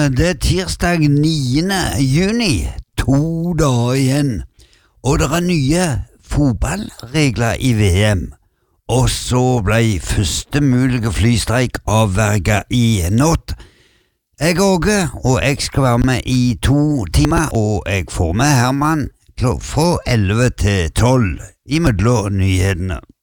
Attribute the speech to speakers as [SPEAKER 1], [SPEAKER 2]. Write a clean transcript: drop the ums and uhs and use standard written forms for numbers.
[SPEAKER 1] det er tirsdag 9. juni, 2 dager igjen, og det er nye fotballregler i VM. Og så ble første mulige flystreik avverget i natt. Jeg er Åge, og jeg skal være med i 2 timer, og jeg får med Herman fra 11 til 12 imellom nyhetene.